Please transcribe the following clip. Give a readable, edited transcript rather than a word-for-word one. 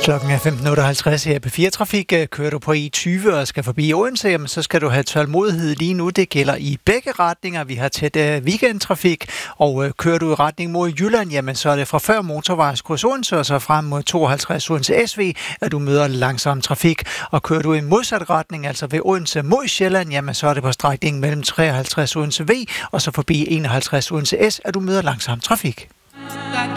Klokken er 15.58 her på 4 Trafik. Kører du på E20 og skal forbi Odense, jamen, så skal du have tålmodighed lige nu. Det gælder i begge retninger. Vi har tæt weekendtrafik, og kører du i retning mod Jylland, jamen, så er det fra før motorvejskryds Odense og så frem mod 52 Odense SV, at du møder langsom trafik. Og kører du i modsat retning, altså ved Odense mod Sjælland, jamen, så er det på strækningen mellem 53 Odense V og så forbi 51 Odense S, at du møder langsom trafik.